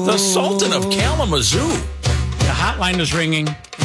The Sultan of Kalamazoo. The hotline is ringing.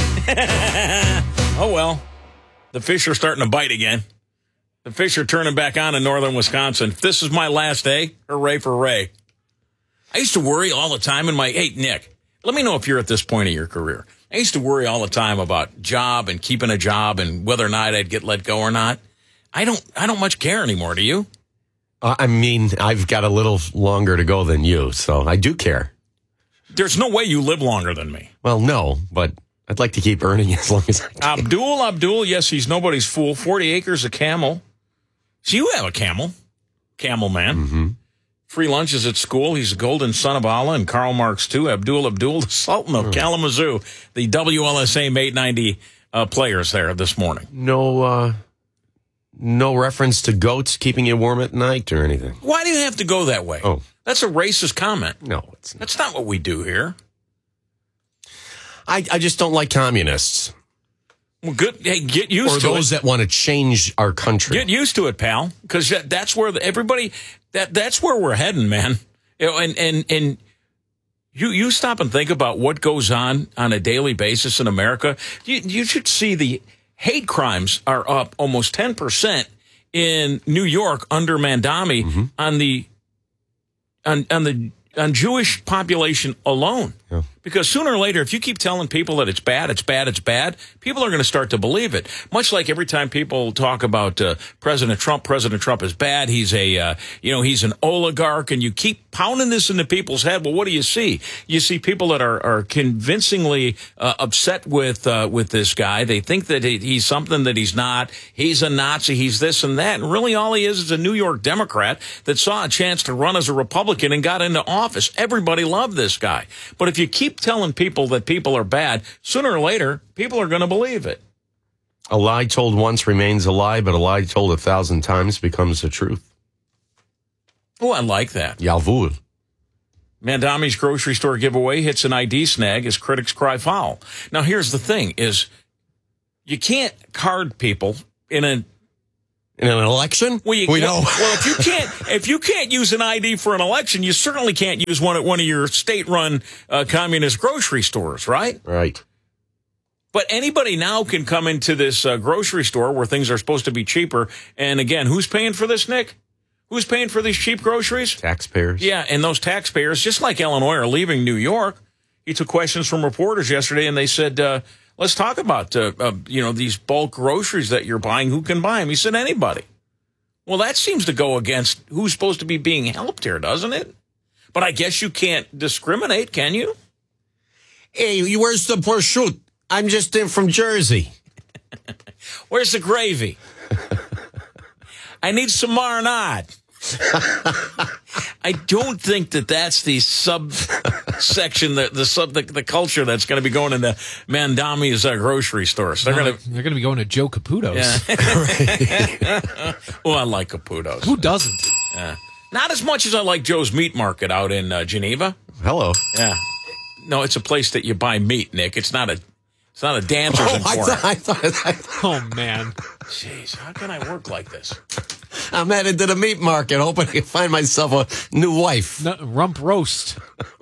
Oh, well. The fish are starting to bite again. The fish are turning back on in northern Wisconsin. If this is my last day, hooray for Ray. I used to worry all the time hey, Nick, let me know if you're at this point of your career. I used to worry all the time about job and keeping a job and whether or not I'd get let go or not. I don't much care anymore, do you? I mean, I've got a little longer to go than you, so I do care. There's no way you live longer than me. Well, no, but I'd like to keep earning as long as I can. Abdul, yes, he's nobody's fool. 40 acres of camel. So you have a camel man. Mm-hmm. Free lunches at school. He's a golden son of Allah and Karl Marx, too. Abdul, the Sultan of Kalamazoo, the WLSA 890 players there this morning. No reference to goats keeping you warm at night or anything. Why do you have to go that way? Oh. That's a racist comment. No, it's not. That's not what we do here. I just don't like communists. Well, good. Hey, get used to it. Or those that want to change our country. Get used to it, pal, because that's where that's where we're heading, man. You know, and you stop and think about what goes on a daily basis in America. You should see the hate crimes are up almost 10% in New York under Mandami on Jewish population alone. Yeah. Because sooner or later, if you keep telling people that it's bad, people are going to start to believe it. Much like every time people talk about President Trump is bad. He's he's an oligarch, and you keep pounding this into people's head. Well, what do you see? You see people that are convincingly upset with this guy. They think that he's something that he's not. He's a Nazi. He's this and that. And really, all he is a New York Democrat that saw a chance to run as a Republican and got into office. Everybody loved this guy. But if you keep telling people that people are bad, sooner or later, people are going to believe it. A lie told once remains a lie, but a lie told 1,000 times becomes the truth. Oh, I like that. Jawohl. Mandami's grocery store giveaway hits an ID snag as critics cry foul. Now, here's the thing, is you can't card people in an election? We know. Well, if you can't use an ID for an election, you certainly can't use one at one of your state-run communist grocery stores, right? Right. But anybody now can come into this grocery store where things are supposed to be cheaper. And again, who's paying for this, Nick? Who's paying for these cheap groceries? Taxpayers. Yeah, and those taxpayers, just like Illinois, are leaving New York. He took questions from reporters yesterday, and they said, let's talk about, these bulk groceries that you're buying. Who can buy them? He said, anybody. Well, that seems to go against who's supposed to be being helped here, doesn't it? But I guess you can't discriminate, can you? Hey, where's the prosciutto? I'm just in from Jersey. Where's the gravy? I need some marinade. I don't think that's the subsection, the culture that's going to be going into Mandami's grocery stores. They're going to be going to Joe Caputo's. Yeah. Oh, I like Caputo's. Who doesn't? Not as much as I like Joe's Meat Market out in Geneva. Hello. Yeah. No, it's a place that you buy meat, Nick. It's not a dancer's emporium. I thought. Oh, man. Jeez, how can I work like this? I'm headed to the meat market, hoping I can find myself a new wife. No, rump roast.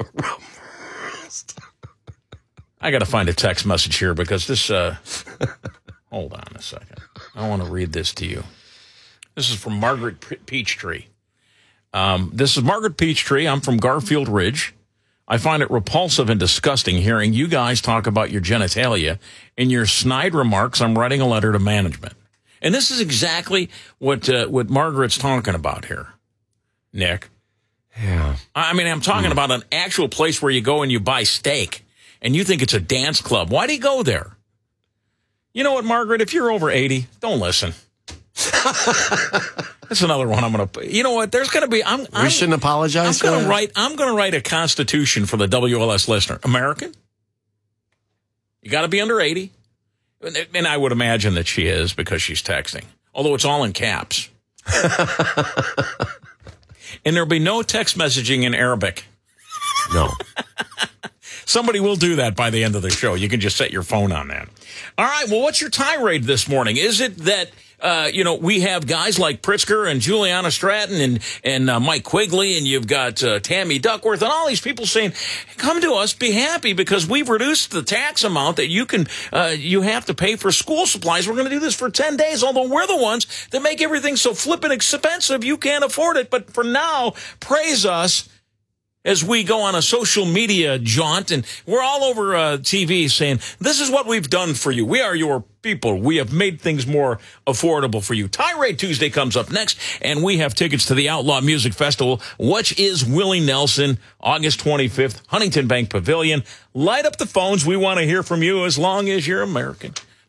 I got to find a text message here because this, hold on a second. I want to read this to you. This is from Margaret Peachtree. This is Margaret Peachtree. I'm from Garfield Ridge. I find it repulsive and disgusting hearing you guys talk about your genitalia. In your snide remarks, I'm writing a letter to management. And this is exactly what Margaret's talking about here, Nick. Yeah. I mean, I'm talking about an actual place where you go and you buy steak, and you think it's a dance club. Why do you go there? You know what, Margaret? If you're over 80, don't listen. That's another one I'm going to. You know what? There's going to be. We shouldn't apologize. I'm going to write a constitution for the WLS listener. American. You got to be under 80. And I would imagine that she is because she's texting, although it's all in caps. And there'll be no text messaging in Arabic. No. Somebody will do that by the end of the show. You can just set your phone on that. All right. Well, what's your tirade this morning? Is it that we have guys like Pritzker and Juliana Stratton and Mike Quigley, and you've got Tammy Duckworth and all these people saying, come to us, be happy, because we've reduced the tax amount that you have to pay for school supplies. We're going to do this for 10 days, although we're the ones that make everything so flippin' expensive you can't afford it. But for now, praise us as we go on a social media jaunt, and we're all over TV saying, this is what we've done for you. We are your people. We have made things more affordable for you. Tirade Tuesday comes up next, and we have tickets to the Outlaw Music Festival, which is Willie Nelson, August 25th, Huntington Bank Pavilion. Light up the phones. We want to hear from you as long as you're American.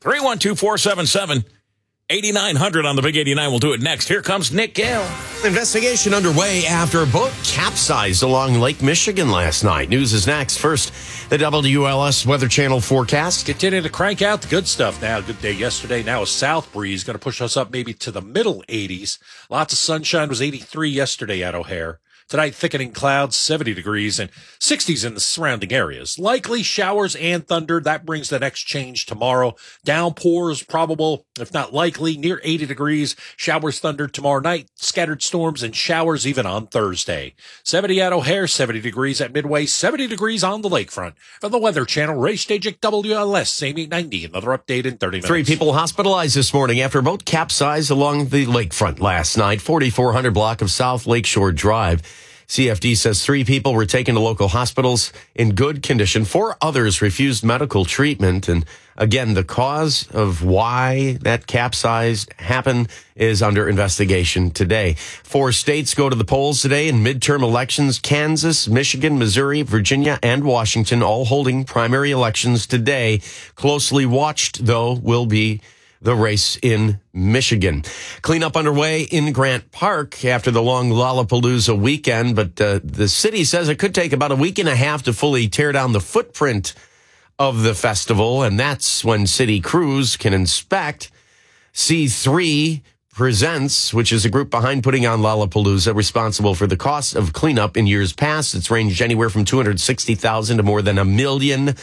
312-477-8900 on the Big 89. We'll do it next. Here comes Nick Gale. Investigation underway after a boat capsized along Lake Michigan last night. News is next. First, the WLS Weather Channel forecast. Continue to crank out the good stuff now. Good day yesterday. Now a south breeze going to push us up maybe to the middle 80s. Lots of sunshine. Was 83 yesterday at O'Hare. Tonight, thickening clouds, 70 degrees, and 60s in the surrounding areas. Likely showers and thunder. That brings the next change tomorrow. Downpours probable, if not likely, near 80 degrees. Showers, thunder tomorrow night. Scattered storms and showers even on Thursday. 70 at O'Hare, 70 degrees at Midway, 70 degrees on the lakefront. For the Weather Channel, Ray Stajic, WLS, same 890. Another update in 30 minutes. 3 people hospitalized this morning after a boat capsized along the lakefront last night, 4400 block of South Lakeshore Drive. CFD says 3 people were taken to local hospitals in good condition. 4 others refused medical treatment. And again, the cause of why that capsized happened is under investigation today. 4 states go to the polls today in midterm elections. Kansas, Michigan, Missouri, Virginia, and Washington all holding primary elections today. Closely watched, though, will be the race in Michigan. Cleanup underway in Grant Park after the long Lollapalooza weekend, but the city says it could take about a week and a half to fully tear down the footprint of the festival, and that's when city crews can inspect. C3 Presents, which is a group behind putting on Lollapalooza, responsible for the cost of cleanup in years past. It's ranged anywhere from $260,000 to more than $1 million.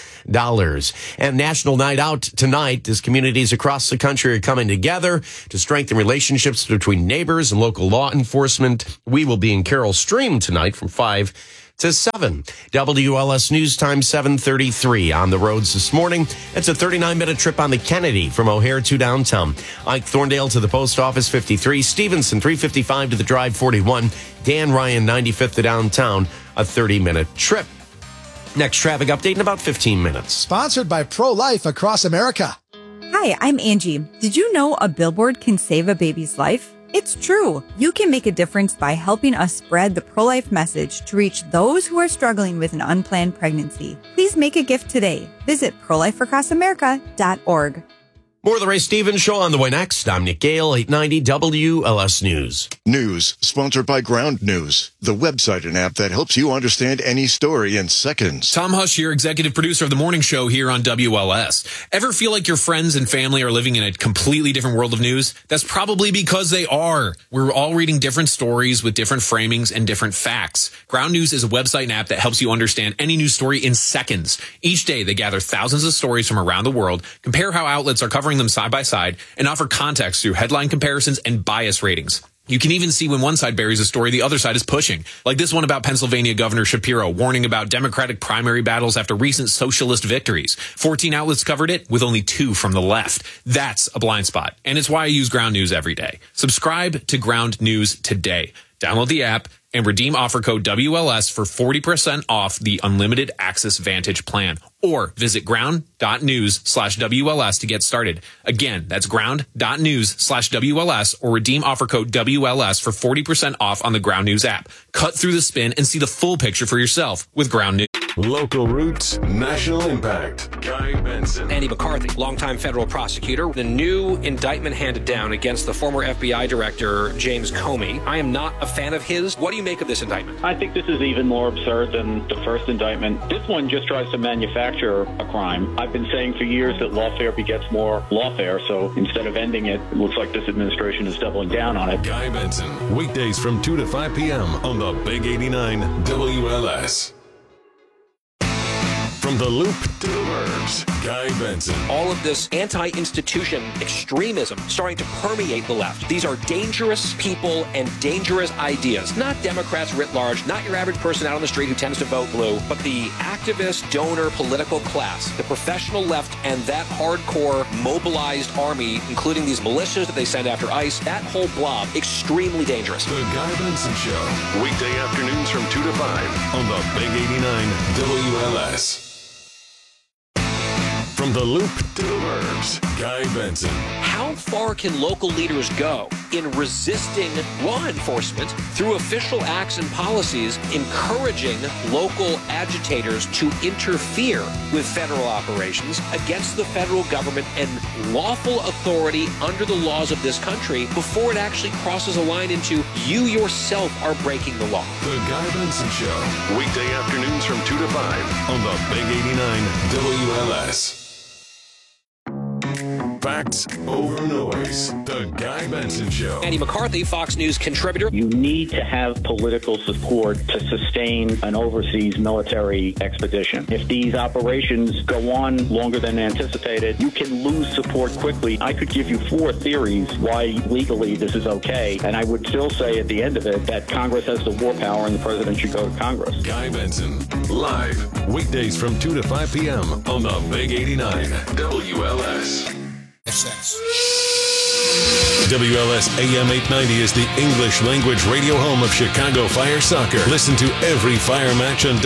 And National Night Out tonight, as communities across the country are coming together to strengthen relationships between neighbors and local law enforcement. We will be in Carroll Stream tonight from 5 to 7. WLS News Time 7:33 on the roads this morning. It's a 39-minute trip on the Kennedy from O'Hare to downtown. Ike Thorndale to the post office 53. Stevenson 355 to the drive 41. Dan Ryan 95th to downtown, a 30-minute trip. Next traffic update in about 15 minutes. Sponsored by Pro-Life Across America. Hi, I'm Angie. Did you know a billboard can save a baby's life? It's true. You can make a difference by helping us spread the pro-life message to reach those who are struggling with an unplanned pregnancy. Please make a gift today. Visit prolifeacrossamerica.org. More of the Ray Stevens Show on the way next. I'm Nick Gale, 890 WLS News. News sponsored by Ground News, the website and app that helps you understand any story in seconds. Tom Hush here, executive producer of the morning show here on WLS. Ever feel like your friends and family are living in a completely different world of news? That's probably because they are. We're all reading different stories with different framings and different facts. Ground News is a website and app that helps you understand any news story in seconds. Each day, they gather thousands of stories from around the world, compare how outlets are covering them side by side, and offer context through headline comparisons and bias ratings. You can even see when one side buries a story the other side is pushing, like this one about Pennsylvania Governor Shapiro warning about Democratic primary battles after recent socialist victories. 14 outlets covered it, with only 2 from the left. That's a blind spot, and it's why I use Ground News every day. Subscribe to Ground News today. Download the app and redeem offer code WLS for 40% off the Unlimited Access Vantage plan. Or visit ground.news/WLS to get started. Again, that's ground.news/WLS or redeem offer code WLS for 40% off on the Ground News app. Cut through the spin and see the full picture for yourself with Ground News. Local roots, national impact. Guy Benson. Andy McCarthy, longtime federal prosecutor. The new indictment handed down against the former FBI director, James Comey. I am not a fan of his. What do you make of this indictment? I think this is even more absurd than the first indictment. This one just tries to manufacture a crime. I've been saying for years that lawfare begets more lawfare, so instead of ending it, it looks like this administration is doubling down on it. Guy Benson, weekdays from 2 to 5 p.m. on the Big 89 WLS. From the loop to the verbs, Guy Benson. All of this anti-institution extremism starting to permeate the left. These are dangerous people and dangerous ideas. Not Democrats writ large, not your average person out on the street who tends to vote blue, but the activist, donor, political class, the professional left, and that hardcore mobilized army, including these militias that they send after ICE, that whole blob, extremely dangerous. The Guy Benson Show, weekday afternoons from 2 to 5 on the Big 89 WLS. From the loop to the verbs, Guy Benson. How far can local leaders go in resisting law enforcement through official acts and policies, encouraging local agitators to interfere with federal operations against the federal government and lawful authority under the laws of this country before it actually crosses a line into you yourself are breaking the law? The Guy Benson Show, weekday afternoons from 2 to 5 on the Big 89 WLS. Facts over noise. The Guy Benson Show. Andy McCarthy, Fox News contributor. You need to have political support to sustain an overseas military expedition. If these operations go on longer than anticipated, you can lose support quickly. I could give you 4 theories why legally this is okay, and I would still say at the end of it that Congress has the war power and the president should go to Congress. Guy Benson, live, weekdays from 2 to 5 p.m. on the Big 89 WLS. WLS AM 890 is the English language radio home of Chicago Fire Soccer. Listen to every Fire match on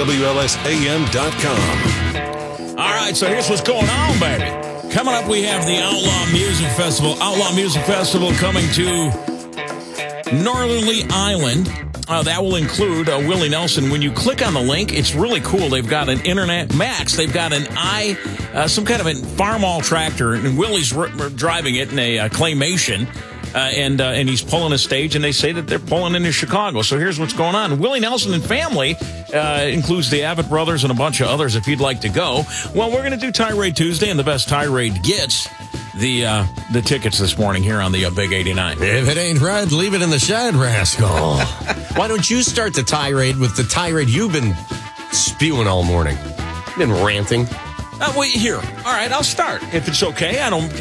WLSAM.com. All right, so here's what's going on, baby. Coming up, we have the Outlaw Music Festival. Outlaw Music Festival coming to Northerly Island. That will include Willie Nelson. When you click on the link, it's really cool. They've got an Internet Max. They've got some kind of a farm-all tractor, and Willie's driving it in a claymation, and he's pulling a stage, and they say that they're pulling into Chicago. So here's what's going on. Willie Nelson and family includes the Abbott brothers and a bunch of others if you'd like to go. Well, we're going to do Tirade Tuesday, and the best tirade gets the tickets this morning here on the Big 89. If it ain't right, leave it in the shed, rascal. Why don't you start the tirade with the tirade you've been spewing all morning? Been ranting. Wait, here. All right, I'll start. If it's okay.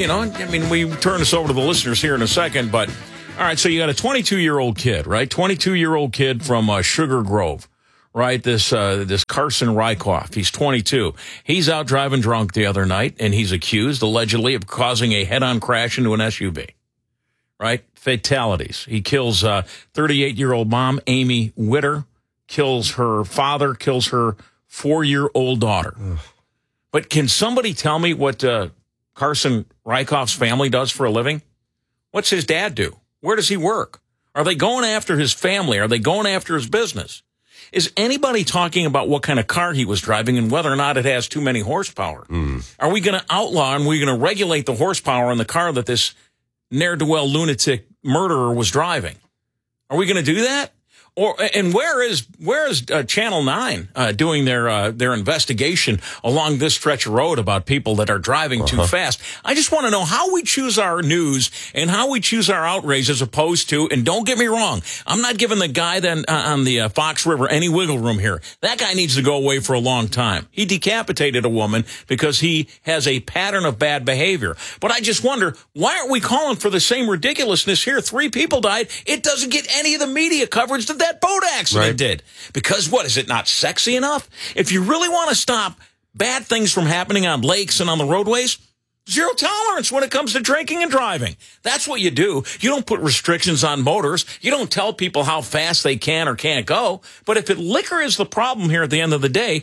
We turn this over to the listeners here in a second, but all right, so you got a 22-year-old kid, right? 22-year-old kid from Sugar Grove. Right, this Carson Rykoff, he's 22. He's out driving drunk the other night, and he's accused, allegedly, of causing a head-on crash into an SUV. Right? Fatalities. He kills 38-year-old mom, Amy Witter, kills her father, kills her 4-year-old daughter. Ugh. But can somebody tell me what Carson Rykoff's family does for a living? What's his dad do? Where does he work? Are they going after his family? Are they going after his business? Is anybody talking about what kind of car he was driving and whether or not it has too many horsepower? Are we going to outlaw and we're going to regulate the horsepower in the car that this ne'er-do-well lunatic murderer was driving? Are we going to do that? And where is Channel 9 doing their investigation along this stretch of road about people that are driving too fast? I just want to know how we choose our news and how we choose our outrage as opposed to, and don't get me wrong, I'm not giving the guy then on the Fox River any wiggle room here. That guy needs to go away for a long time. He decapitated a woman because he has a pattern of bad behavior. But I just wonder, why aren't we calling for the same ridiculousness here? 3 people died. It doesn't get any of the media coverage that boat accident did. Because what, is it not sexy enough? If you really want to stop bad things from happening on lakes and on the roadways, zero tolerance when it comes to drinking and driving. That's what you do. You don't put restrictions on motors. You don't tell people how fast they can or can't go. But if liquor is the problem here at the end of the day,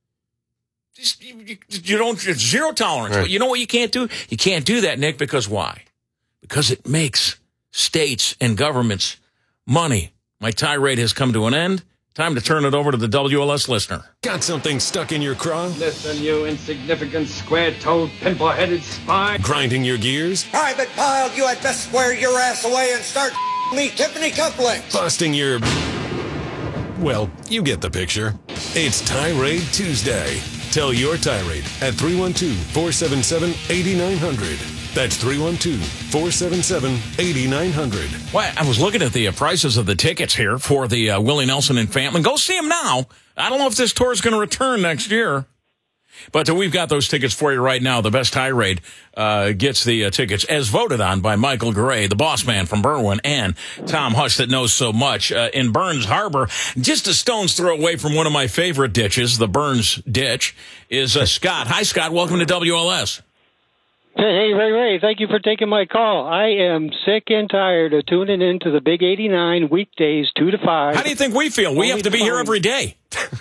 you don't, it's zero tolerance. Right. But you know what you can't do? You can't do that, Nick, because why? Because it makes states and governments money. My tirade has come to an end. Time to turn it over to the WLS listener. Got something stuck in your craw? Listen, you insignificant, square-toed, pimple-headed spine. Grinding your gears? Private Pile, you had best square your ass away and start me Tiffany cufflinks. Busting your... Well, you get the picture. It's Tirade Tuesday. Tell your tirade at 312-477-8900. That's 312-477-8900. Well, I was looking at the prices of the tickets here for the Willie Nelson and family. Go see him now. I don't know if this tour is going to return next year. But we've got those tickets for you right now. The best tirade gets the tickets, as voted on by Michael Gray, the boss man from Berwyn, and Tom Hush that knows so much. In Burns Harbor, just a stone's throw away from one of my favorite ditches, the Burns Ditch, is Scott. Hi, Scott. Welcome to WLS. Hey, Ray, thank you for taking my call. I am sick and tired of tuning into the Big 89 weekdays 2 to 5. How do you think we feel? We have to be here every day.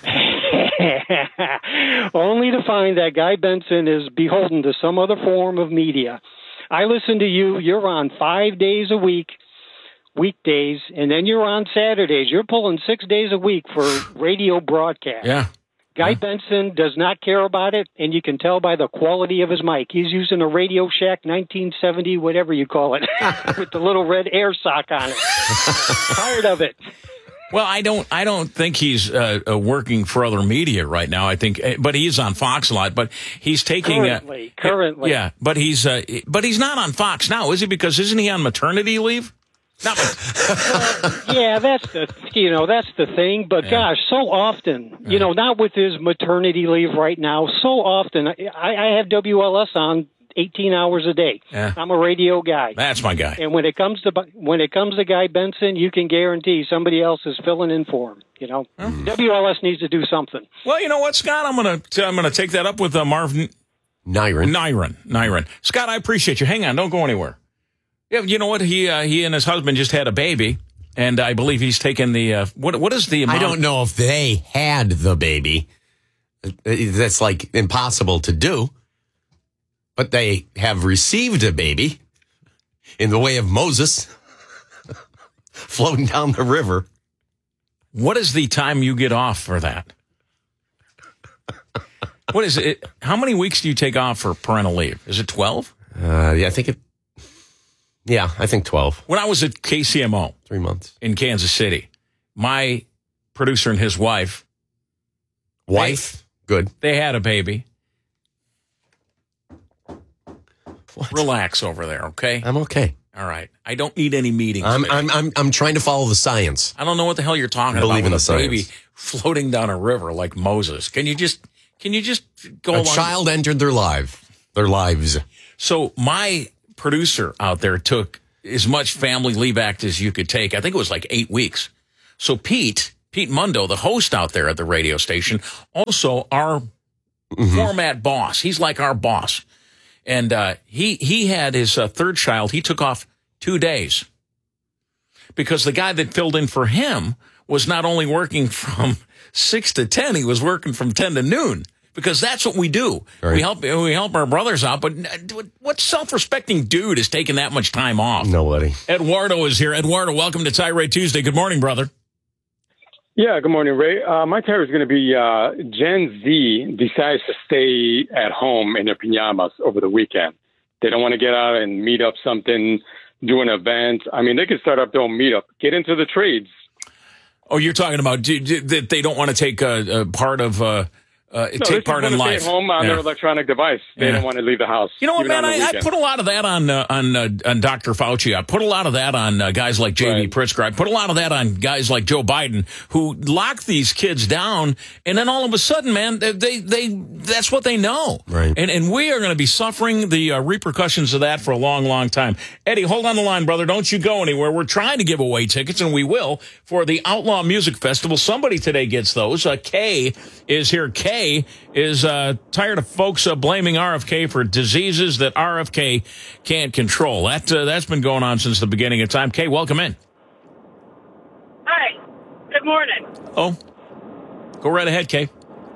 Only to find that Guy Benson is beholden to some other form of media. I listen to you. You're on 5 days a week, weekdays, and then you're on Saturdays. You're pulling 6 days a week for radio broadcast. Yeah. Guy Benson does not care about it, and you can tell by the quality of his mic. He's using a Radio Shack 1970, whatever you call it, with the little red air sock on it. Tired of it. Well, I don't think he's working for other media right now. I think, but he's on Fox a lot. But he's taking currently, yeah. But he's not on Fox now, is he? Because isn't he on maternity leave? Yeah, that's the thing. But gosh, so often, not with his maternity leave right now. So often, I have WLS on 18 hours a day. Yeah. I'm a radio guy. That's my guy. And when it comes to Guy Benson, you can guarantee somebody else is filling in for him. WLS needs to do something. Well, you know what, Scott? I'm gonna take that up with Marvin Nyron. Scott, I appreciate you. Hang on, don't go anywhere. Yeah, you know what? He and his husband just had a baby, and I believe he's taken the what is the amount? I don't know if they had the baby. That's like impossible to do. But they have received a baby in the way of Moses floating down the river. What is the time you get off for that? What is it? How many weeks do you take off for parental leave? Is it 12? I think 12. When I was at KCMO, 3 months in Kansas City, my producer and his wife, good. They had a baby. What? Relax over there, okay? I'm okay. All right. I don't need any meetings. I'm trying to follow the science. I don't know what the hell you're talking about with a baby floating down a river like Moses. Can you just go along? A child entered their lives. So my producer out there took as much family leave act as you could take. I think it was like 8 weeks. So Pete Mundo, the host out there at the radio station, also our format boss. He's like our boss. And he had his third child. He took off 2 days because the guy that filled in for him was not only working from 6 to 10, he was working from 10 to noon because that's what we do. Right. We help our brothers out. But what self-respecting dude is taking that much time off? Nobody. Eduardo is here. Eduardo, welcome to Tirade Tuesday. Good morning, brother. Yeah, good morning, Ray. My tirade is going to be Gen Z decides to stay at home in their pajamas over the weekend. They don't want to get out and meet up something, do an event. I mean, they can start up their own meetup, get into the trades. Oh, you're talking about that they don't want to take part of take part in life. Stay at home on their electronic device. They don't want to leave the house. You know what, man? I put a lot of that on Dr. Fauci. I put a lot of that on guys like J.B. Pritzker. I put a lot of that on guys like Joe Biden who lock these kids down, and then all of a sudden, man, they that's what they know. Right. And we are going to be suffering the repercussions of that for a long, long time. Eddie, hold on the line, brother. Don't you go anywhere. We're trying to give away tickets, and we will, for the Outlaw Music Festival. Somebody today gets those. Kay is here. Kay is tired of folks blaming RFK for diseases that RFK can't control. That's been going on since the beginning of time. Kay, welcome in. Hi. Good morning. Oh, go right ahead, Kay.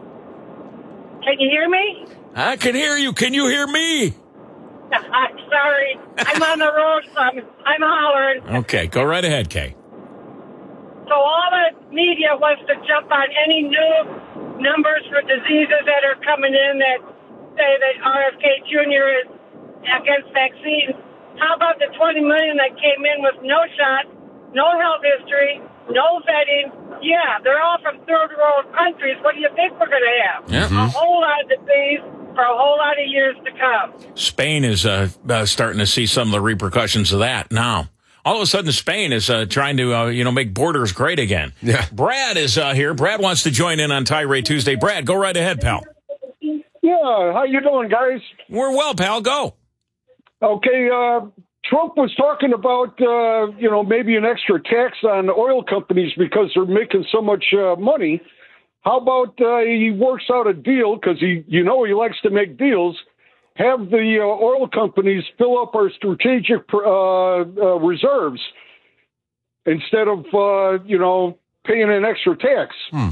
Can you hear me? I can hear you. Can you hear me? I'm sorry. I'm on the road, so I'm hollering. Okay, go right ahead, Kay. So all the media wants to jump on any new numbers for diseases that are coming in that say that RFK Jr. is against vaccines. How about the 20 million that came in with no shot, no health history, no vetting? Yeah, they're all from third world countries. What do you think we're going to have? Yeah. A whole lot of disease for a whole lot of years to come. Spain is starting to see some of the repercussions of that now. All of a sudden, Spain is trying to, make borders great again. Yeah. Brad is here. Brad wants to join in on Tirade Tuesday. Brad, go right ahead, pal. Yeah, how you doing, guys? We're well, pal. Go. Okay, Trump was talking about, maybe an extra tax on oil companies because they're making so much money. How about he works out a deal, because he likes to make deals, have the oil companies fill up our strategic reserves instead of, paying an extra tax.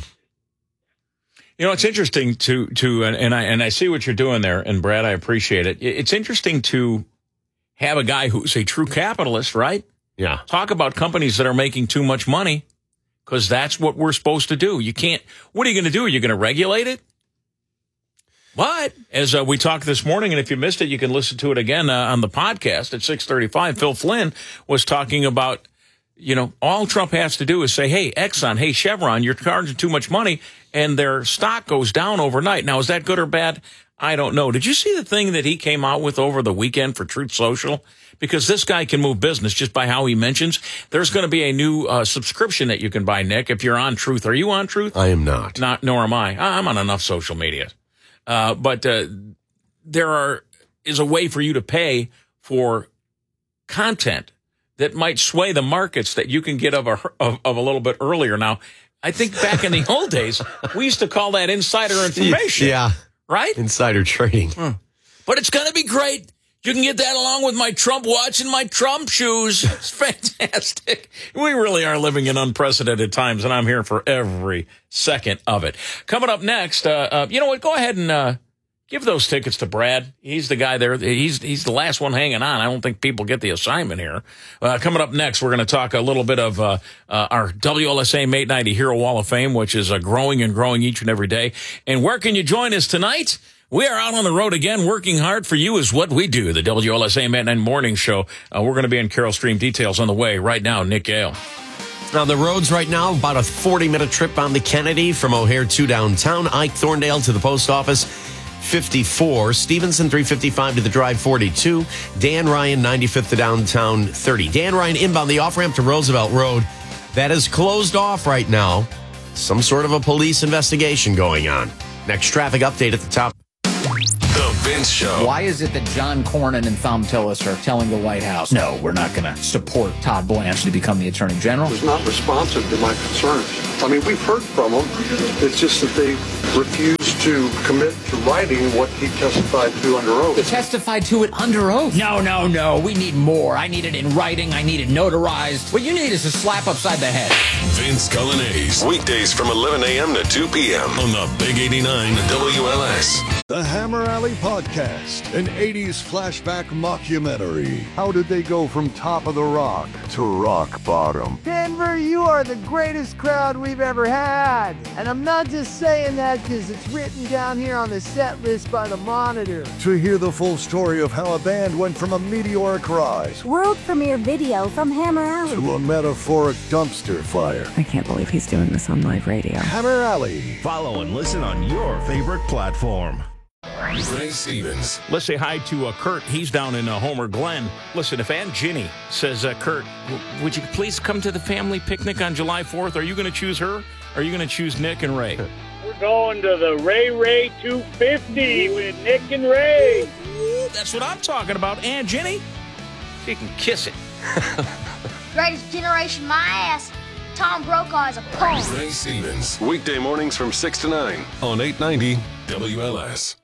It's interesting and I see what you're doing there, and Brad, I appreciate it. It's interesting to have a guy who's a true capitalist, right? Yeah. Talk about companies that are making too much money, because that's what we're supposed to do. You can't, what are you going to do? Are you going to regulate it? But as we talked this morning, and if you missed it, you can listen to it again on the podcast at 6:35. Phil Flynn was talking about, all Trump has to do is say, hey, Exxon, hey, Chevron, you're charging too much money, and their stock goes down overnight. Now, is that good or bad? I don't know. Did you see the thing that he came out with over the weekend for Truth Social? Because this guy can move business just by how he mentions. There's going to be a new subscription that you can buy, Nick, if you're on Truth. Are you on Truth? I am not. Nor am I. I'm on enough social media. But there is a way for you to pay for content that might sway the markets that you can get of a little bit earlier. Now, I think back in the old days, we used to call that insider information. Yeah. Right? Insider trading. But it's going to be great. You can get that along with my Trump watch and my Trump shoes. It's fantastic. We really are living in unprecedented times, and I'm here for every second of it. Coming up next, you know what? Go ahead and give those tickets to Brad. He's the guy there. He's the last one hanging on. I don't think people get the assignment here. Coming up next, we're going to talk a little bit of our WLSA Mate 90 Hero Wall of Fame, which is growing and growing each and every day. And where can you join us tonight? We are out on the road again. Working hard for you is what we do. The WLSA Mate 90 Morning Show. We're going to be in Carroll Stream. Details on the way right now. Nick Gale. Now, the roads right now, about a 40-minute trip on the Kennedy from O'Hare to downtown. Ike Thorndale to the post office, 54. Stevenson, 355 to the drive, 42. Dan Ryan, 95th to downtown, 30. Dan Ryan inbound the off-ramp to Roosevelt Road. That is closed off right now. Some sort of a police investigation going on. Next traffic update at the top. The Vince Show. Why is it that John Cornyn and Thom Tillis are telling the White House, no, we're not going to support Todd Blanche to become the Attorney General? He's not responsive to my concerns. I mean, we've heard from him. It's just that they refuse to commit to writing what he testified to under oath. He testified to it under oath? No. We need more. I need it in writing. I need it notarized. What you need is a slap upside the head. Vince Cullinase. Weekdays from 11 a.m. to 2 p.m. on the Big 89 WLS. The Hammer Alley Podcast, an 80s flashback mockumentary. How did they go from top of the rock to rock bottom? Denver, you are the greatest crowd we've ever had. And I'm not just saying that because it's written down here on the set list by the Monitor. To hear the full story of how a band went from a meteoric rise world premiere video from Hammer Alley to a metaphoric dumpster fire. I can't believe he's doing this on live radio. Hammer Alley. Follow and listen on your favorite platform. Ray Stevens. Let's say hi to Kurt. He's down in Homer Glen. Listen, if Aunt Ginny says, Kurt, would you please come to the family picnic on July 4th? Are you going to choose her? Or are you going to choose Nick and Ray? We're going to the Ray 250 with Nick and Ray. Ooh, that's what I'm talking about. Aunt Ginny, she can kiss it. Greatest generation, my ass. Tom Brokaw is a punk. Ray Stevens. Weekday mornings from 6 to 9 on 890 WLS.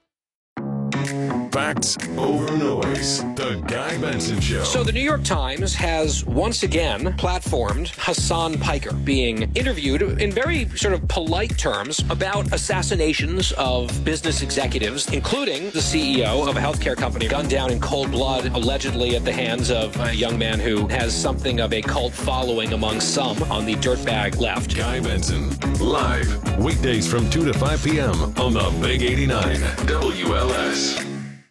Facts over noise. The Guy Benson Show. So the New York Times has once again platformed Hassan Piker being interviewed in very sort of polite terms about assassinations of business executives, including the CEO of a healthcare company gunned down in cold blood, allegedly at the hands of a young man who has something of a cult following among some on the dirtbag left. Guy Benson, live, weekdays from 2 to 5 p.m. on the Big 89 WLS.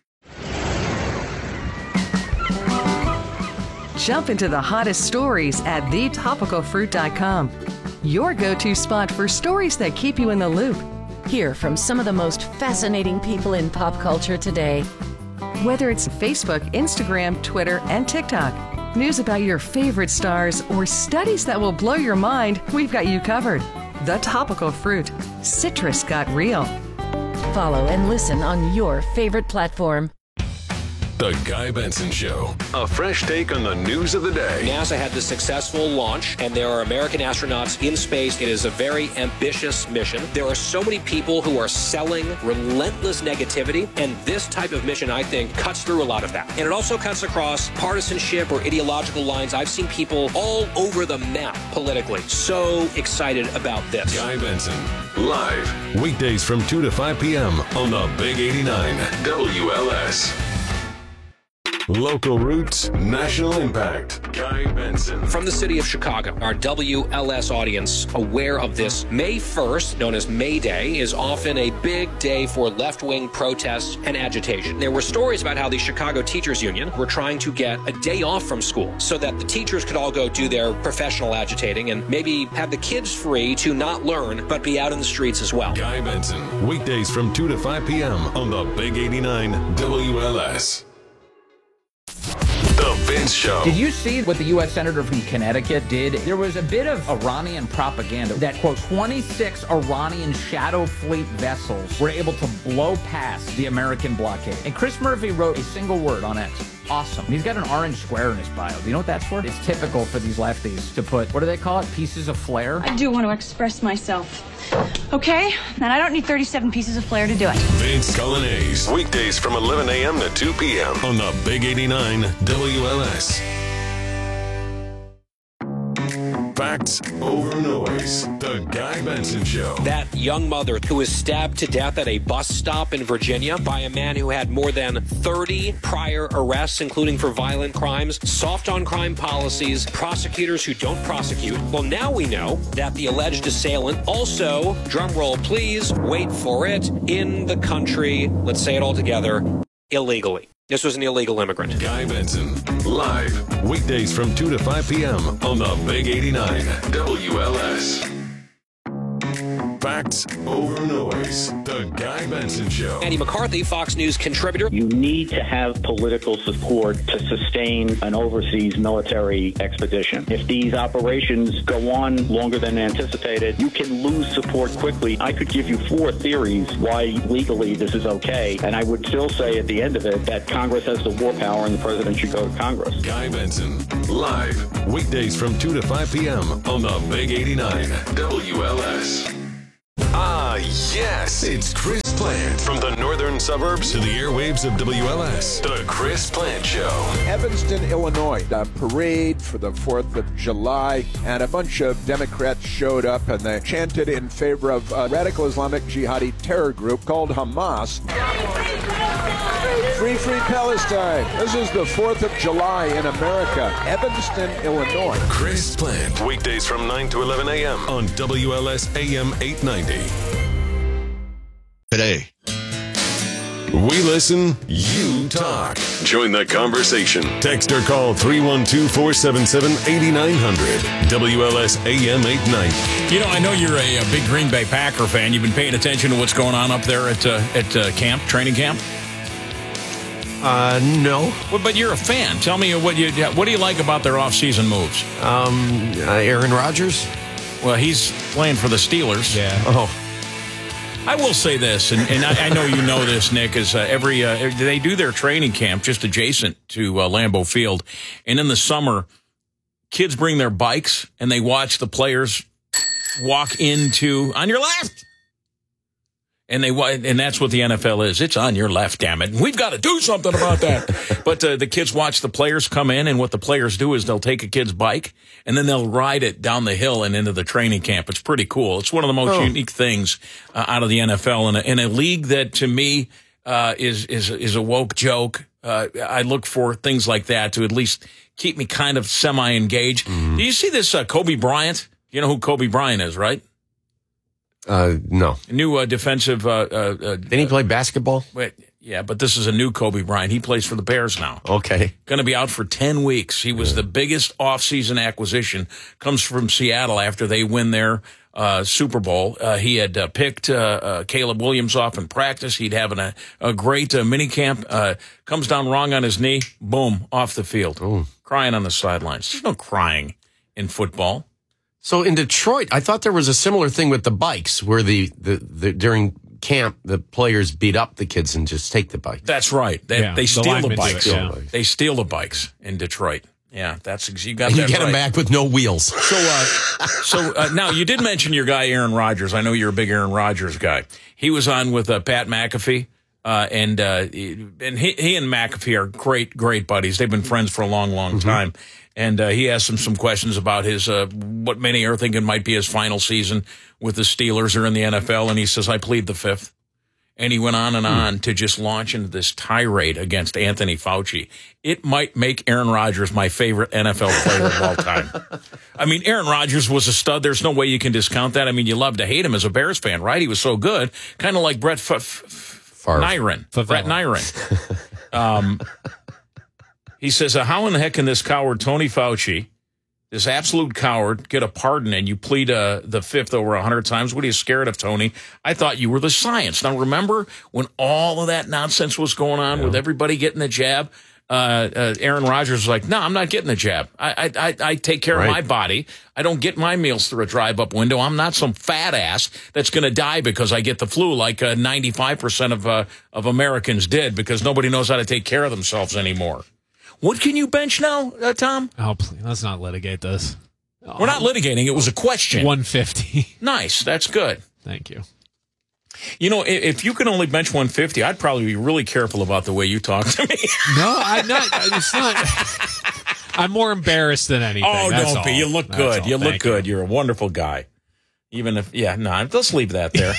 Jump into the hottest stories at thetopicalfruit.com. Your go-to spot for stories that keep you in the loop. Hear from some of the most fascinating people in pop culture today. Whether it's Facebook, Instagram, Twitter, and TikTok, news about your favorite stars, or studies that will blow your mind, we've got you covered. The Topical Fruit. Citrus got real. Follow and listen on your favorite platform. The Guy Benson Show. A fresh take on the news of the day. NASA had the successful launch, and there are American astronauts in space. It is a very ambitious mission. There are so many people who are selling relentless negativity, and this type of mission, I think, cuts through a lot of that. And it also cuts across partisanship or ideological lines. I've seen people all over the map politically. So excited about this. Guy Benson, live, weekdays from 2 to 5 p.m. on the Big 89 WLS. Local roots, national impact. Guy Benson. From the city of Chicago, our WLS audience aware of this. May 1st, known as May Day, is often a big day for left-wing protests and agitation. There were stories about how the Chicago Teachers Union were trying to get a day off from school so that the teachers could all go do their professional agitating and maybe have the kids free to not learn but be out in the streets as well. Guy Benson, weekdays from 2 to 5 p.m. on the Big 89 WLS. The Vince Show. Did you see what the U.S. Senator from Connecticut did? There was a bit of Iranian propaganda that, quote, 26 Iranian shadow fleet vessels were able to blow past the American blockade. And Chris Murphy wrote a single word on X. Awesome. He's got an orange square in his bio. Do you know what that's for? It's typical for these lefties to put, what do they call it? Pieces of flair? I do want to express myself. Okay? And I don't need 37 pieces of flair to do it. Vince Colonnese, weekdays from 11 a.m. to 2 p.m. on the Big 89 WLS. Facts over noise. The Guy Benson Show. That young mother who was stabbed to death at a bus stop in Virginia by a man who had more than 30 prior arrests, including for violent crimes, soft on crime policies, prosecutors who don't prosecute. Well, now we know that the alleged assailant also, drumroll please, wait for it, in the country, let's say it all together, illegally. This was an illegal immigrant. Guy Benson, live, weekdays from 2 to 5 p.m. on the Big 89 WLS. Facts over noise. The Guy Benson Show. Andy McCarthy, Fox News contributor. You need to have political support to sustain an overseas military expedition. If these operations go on longer than anticipated, you can lose support quickly. I could give you 4 theories why legally this is okay, and I would still say at the end of it that Congress has the war power and the president should go to Congress. Guy Benson, live, weekdays from 2 to 5 p.m. on the Big 89 WLS. Ah, yes, it's Chris Plant. From the northern suburbs to the airwaves of WLS, the Chris Plant Show. Evanston, Illinois, a parade for the 4th of July, and a bunch of Democrats showed up and they chanted in favor of a radical Islamic jihadi terror group called Hamas. Free, free Palestine. This is the 4th of July in America, Evanston, Illinois. Chris Plant, weekdays from 9 to 11 a.m. on WLS AM 890. Today. We listen, you talk. Join the conversation. Text or call 312-477-8900. WLS AM 890. You know, I know you're a big Green Bay Packer fan. You've been paying attention to what's going on up there at camp, training camp? No. Well, but you're a fan. Tell me what do you like about their off-season moves? Aaron Rodgers? Well, he's playing for the Steelers. Yeah. Oh. I will say this, and I know you know this, Nick, is they do their training camp just adjacent to Lambeau Field, and in the summer, kids bring their bikes and they watch the players walk into on your left. And that's what the NFL is. It's on your left, damn it. And we've got to do something about that. But the kids watch the players come in, and what the players do is they'll take a kid's bike, and then they'll ride it down the hill and into the training camp. It's pretty cool. It's one of the most unique things out of the NFL in a league that, to me, is a woke joke. I look for things like that to at least keep me kind of semi-engaged. Mm-hmm. Do you see this Kobe Bryant? You know who Kobe Bryant is, right? No. New defensive. Didn't he play basketball? Yeah, but this is a new Kobe Bryant. He plays for the Bears now. Okay. Going to be out for 10 weeks. He was the biggest offseason acquisition. Comes from Seattle after they win their Super Bowl. He had picked Caleb Williams off in practice. He'd having a great mini camp. Comes down wrong on his knee. Boom, off the field. Ooh. Crying on the sidelines. There's no crying in football. So in Detroit, I thought there was a similar thing with the bikes where the during camp, the players beat up the kids and just take the bike. That's right. They steal the linemen do bikes. it, yeah. They steal the bikes in Detroit. Yeah, you got And that you get right. them back with no wheels. So now you did mention your guy Aaron Rodgers. I know you're a big Aaron Rodgers guy. He was on with Pat McAfee, and he and McAfee are great buddies. They've been friends for a long time. And he asked him some questions about his what many are thinking might be his final season with the Steelers or in the NFL. And he says, "I plead the fifth." And he went on and on to just launch into this tirade against Anthony Fauci. It might make Aaron Rodgers my favorite NFL player of all time. I mean, Aaron Rodgers was a stud. There's no way you can discount that. I mean, you love to hate him as a Bears fan, right? He was so good. Kind of like Brett Nyren. Brett Nyren. He says, how in the heck can this coward Tony Fauci, this absolute coward, get a pardon and you plead the fifth over 100 times? What are you scared of, Tony? I thought you were the science. Now, remember when all of that nonsense was going on with everybody getting the jab? Aaron Rodgers was like, no, I'm not getting the jab. I take care of my body. I don't get my meals through a drive-up window. I'm not some fat ass that's going to die because I get the flu like 95% of Americans did because nobody knows how to take care of themselves anymore. What can you bench now, Tom? Oh, please, let's not litigate this. We're not litigating. It was a question. 150. Nice. That's good. Thank you. You know, if you can only bench 150, I'd probably be really careful about the way you talk to me. No, I'm not. It's not. I'm more embarrassed than anything. Oh, That's don't be. all. You look That's good. all. You look Thank good. You're a wonderful guy. Even if, let's leave that there.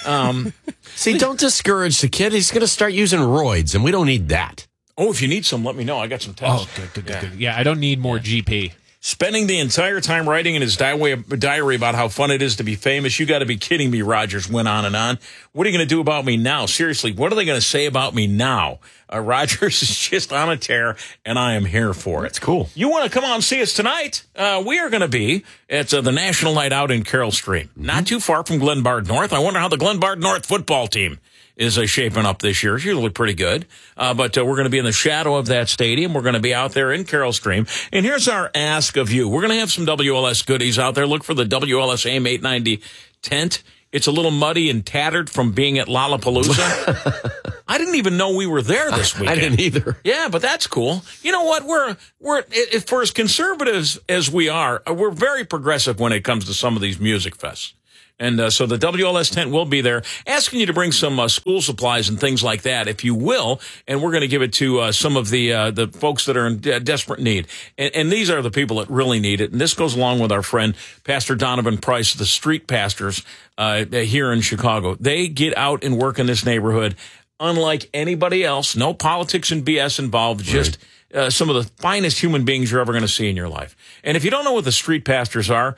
See, don't discourage the kid. He's going to start using roids, and we don't need that. Oh, if you need some, let me know. I got some tests. Oh, good. Yeah, I don't need more GP. Spending the entire time writing in his diary about how fun it is to be famous. You got to be kidding me, Rodgers went on and on. What are you going to do about me now? Seriously, what are they going to say about me now? Rodgers is just on a tear, and I am here for it. That's cool. You want to come on and see us tonight? We are going to be at the National Night Out in Carroll Stream, not too far from Glenbard North. I wonder how the Glenbard North football team is shaping up this year. It's usually pretty good. But we're going to be in the shadow of that stadium. We're going to be out there in Carroll Stream. And here's our ask of you. We're going to have some WLS goodies out there. Look for the WLS AIM 890 tent. It's a little muddy and tattered from being at Lollapalooza. I didn't even know we were there this weekend. I didn't either. Yeah, but that's cool. You know what? We're for as conservatives as we are, we're very progressive when it comes to some of these music fests. And so the WLS tent will be there, asking you to bring some school supplies and things like that, if you will. And we're going to give it to some of the folks that are in desperate need. And these are the people that really need it. And this goes along with our friend, Pastor Donovan Price, the street pastors here in Chicago. They get out and work in this neighborhood unlike anybody else. No politics and BS involved, just some of the finest human beings you're ever going to see in your life. And if you don't know what the street pastors are,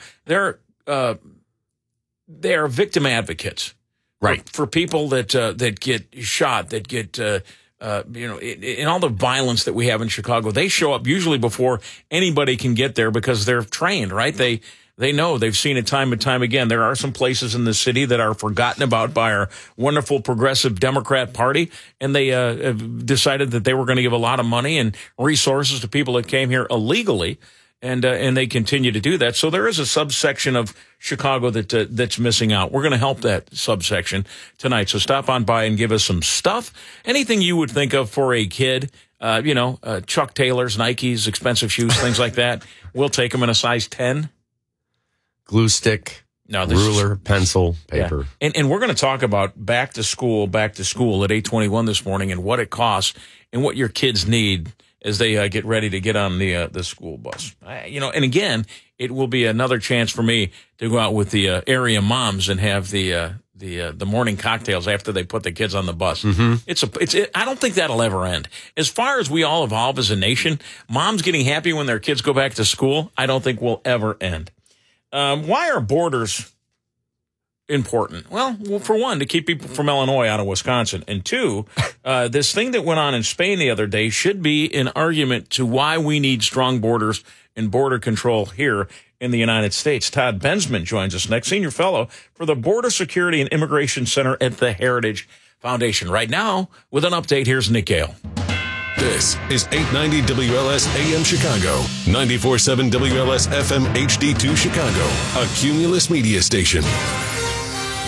they are victim advocates, right? For people that get shot, that get in all the violence that we have in Chicago. They show up usually before anybody can get there because they're trained, right? They know, they've seen it time and time again. There are some places in the city that are forgotten about by our wonderful progressive Democrat Party, and they have decided that they were going to give a lot of money and resources to people that came here illegally. And they continue to do that. So there is a subsection of Chicago that's missing out. We're going to help that subsection tonight. So stop on by and give us some stuff. Anything you would think of for a kid, Chuck Taylors, Nikes, expensive shoes, things like that. We'll take them in a size 10. Glue stick, ruler, pencil, paper. Yeah. And we're going to talk about back to school at 8:21 this morning and what it costs and what your kids need as they get ready to get on the school bus. And again, it will be another chance for me to go out with the area moms and have the morning cocktails after they put the kids on the bus. Mm-hmm. I don't think that'll ever end. As far as we all evolve as a nation, moms getting happy when their kids go back to school, I don't think will ever end. Why are borders important? Well, for one, to keep people from Illinois out of Wisconsin. And two, this thing that went on in Spain the other day should be an argument to why we need strong borders and border control here in the United States. Todd Bensman joins us next, senior fellow for the Border Security and Immigration Center at the Heritage Foundation. Right now, with an update, here's Nick Gale. This is 890 WLS AM Chicago, 94.7 WLS FM HD2 Chicago, a Cumulus media station.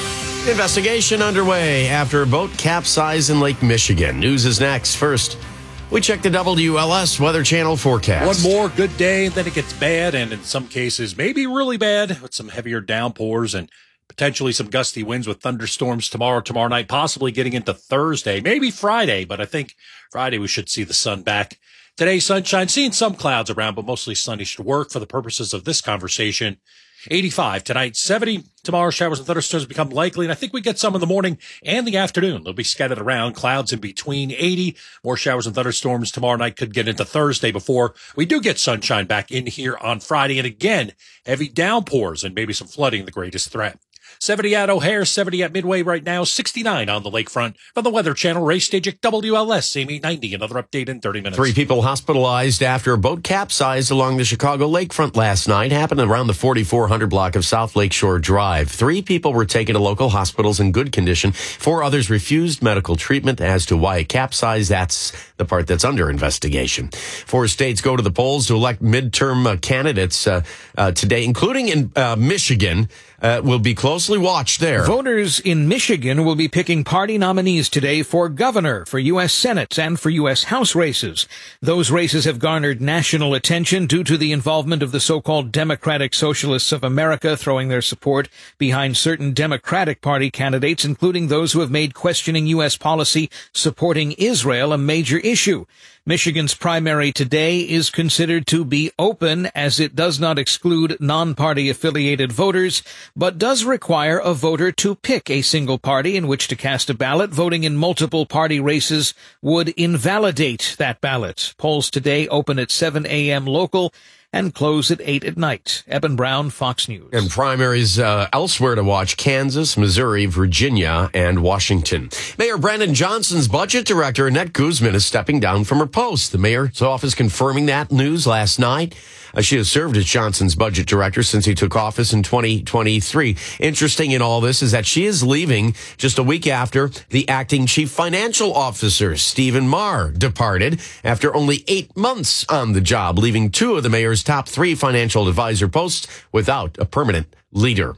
Investigation underway after a boat capsized in Lake Michigan. News is next. First, we check the WLS Weather Channel forecast. One more good day, and then it gets bad, and in some cases, maybe really bad, with some heavier downpours and potentially some gusty winds with thunderstorms tomorrow night, possibly getting into Thursday, maybe Friday, but I think Friday we should see the sun back. Today, sunshine, seeing some clouds around, but mostly sunny should work for the purposes of this conversation. 85 tonight, 70 tomorrow. Showers and thunderstorms become likely, and I think we get some in the morning and the afternoon. They'll be scattered around, clouds in between. 80 more showers and thunderstorms tomorrow night, could get into Thursday before we do get sunshine back in here on Friday. And again, heavy downpours and maybe some flooding, the greatest threat. 70 at O'Hare, 70 at Midway right now, 69 on the lakefront. From the Weather Channel, Ray Stajik, WLS, AM 890. Another update in 30 minutes. 3 people hospitalized after a boat capsized along the Chicago lakefront last night. Happened around the 4400 block of South Lakeshore Drive. 3 people were taken to local hospitals in good condition. 4 others refused medical treatment. As to why it capsized, that's the part that's under investigation. 4 states go to the polls to elect midterm candidates today, including in Michigan. Will be closely watched there. Voters in Michigan will be picking party nominees today for governor, for U.S. Senate, and for U.S. House races. Those races have garnered national attention due to the involvement of the so-called Democratic Socialists of America throwing their support behind certain Democratic Party candidates, including those who have made questioning U.S. policy supporting Israel a major issue. Michigan's primary today is considered to be open, as it does not exclude non-party affiliated voters, but does require a voter to pick a single party in which to cast a ballot. Voting in multiple party races would invalidate that ballot. Polls today open at 7 a.m. local and close at 8 at night. Eben Brown, Fox News. And primaries elsewhere to watch: Kansas, Missouri, Virginia, and Washington. Mayor Brandon Johnson's budget director, Annette Guzman, is stepping down from her post. The mayor's office confirming that news last night. She has served as Johnson's budget director since he took office in 2023. Interesting in all this is that she is leaving just a week after the acting chief financial officer, Stephen Marr, departed after only 8 months on the job, leaving 2 of the mayor's top 3 financial advisor posts without a permanent leader.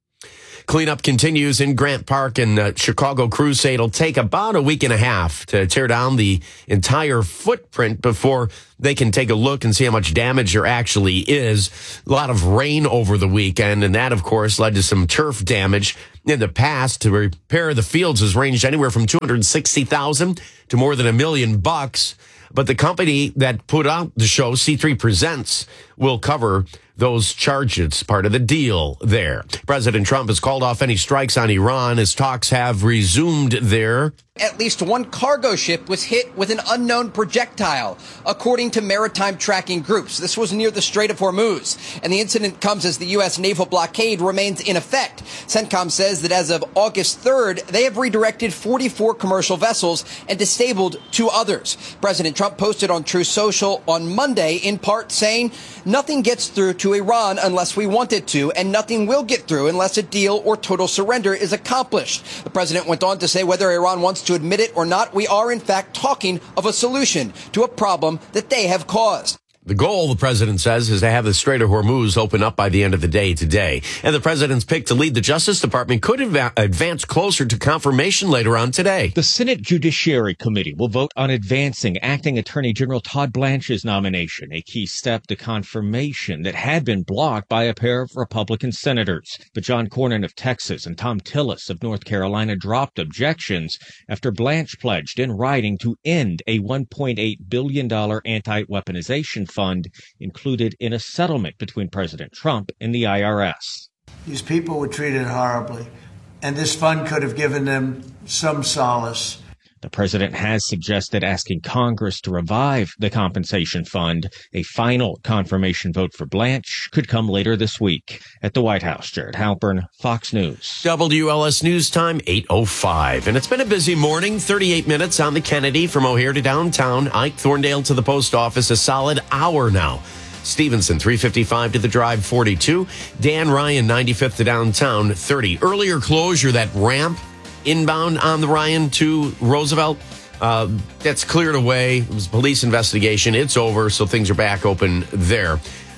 Cleanup continues in Grant Park and Chicago Crusade. It'll take about a week and a half to tear down the entire footprint before they can take a look and see how much damage there actually is. A lot of rain over the weekend, and that, of course, led to some turf damage. In the past, to repair the fields has ranged anywhere from $260,000 to more than $1 million. But the company that put out the show, C3 Presents, will cover those charges, part of the deal there. President Trump has called off any strikes on Iran as talks have resumed there. At least one cargo ship was hit with an unknown projectile, according to maritime tracking groups. This was near the Strait of Hormuz, and the incident comes as the U.S. naval blockade remains in effect. CENTCOM says that as of August 3rd, they have redirected 44 commercial vessels and disabled 2 others. President Trump posted on Truth Social on Monday, in part saying, "Nothing gets through to Iran unless we want it to, and nothing will get through unless a deal or total surrender is accomplished." The president went on to say whether Iran wants to admit it or not, we are in fact talking of a solution to a problem that they have caused. The goal, the president says, is to have the Strait of Hormuz open up by the end of the day today. And the president's pick to lead the Justice Department could advance closer to confirmation later on today. The Senate Judiciary Committee will vote on advancing Acting Attorney General Todd Blanche's nomination, a key step to confirmation that had been blocked by a pair of Republican senators. But John Cornyn of Texas and Tom Tillis of North Carolina dropped objections after Blanche pledged in writing to end a $1.8 billion anti-weaponization fund included in a settlement between President Trump and the IRS. These people were treated horribly, and this fund could have given them some solace. The president has suggested asking Congress to revive the compensation fund. A final confirmation vote for Blanche could come later this week. At the White House, Jared Halpern, Fox News. WLS News Time, 8:05. And it's been a busy morning, 38 minutes on the Kennedy from O'Hare to downtown. Ike Thorndale to the post office, a solid hour now. Stevenson, 355 to the Drive, 42. Dan Ryan, 95th to downtown, 30. Earlier closure, that ramp inbound on the Ryan to Roosevelt, that's cleared away. It was a police investigation. It's over, so things are back open there.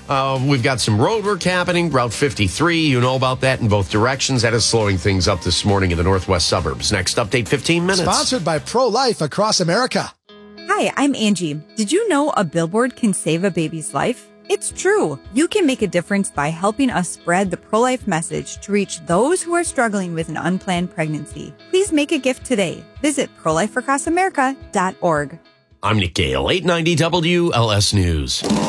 We've got some road work happening. Route 53, you know about that in both directions. That is slowing things up this morning in the northwest suburbs. Next update, 15 minutes. Sponsored by Pro-Life Across America. Hi, I'm Angie. Did you know a billboard can save a baby's life? It's true. You can make a difference by helping us spread the pro-life message to reach those who are struggling with an unplanned pregnancy. Please make a gift today. Visit prolifeacrossamerica.org. I'm Nick Gale, 890 WLS News.